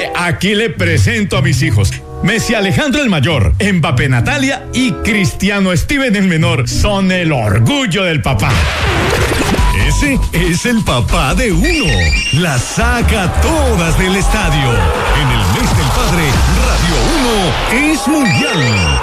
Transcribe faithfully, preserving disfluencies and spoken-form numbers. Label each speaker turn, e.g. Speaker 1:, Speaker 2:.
Speaker 1: aquí le presento a mis hijos. Messi Alejandro el mayor, Mbappé Natalia y Cristiano Steven el menor son el orgullo del papá.
Speaker 2: Ese es el papá de uno. Las saca todas del estadio. En el mes del padre, Radio uno es mundial.